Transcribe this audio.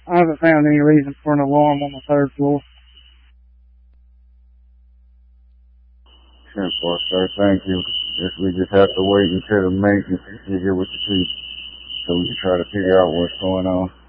I haven't found any reason for an alarm on the third floor. 10-4, sir. Thank you. We just have to wait until the maintenance is here with the chief so we can try to figure out what's going on.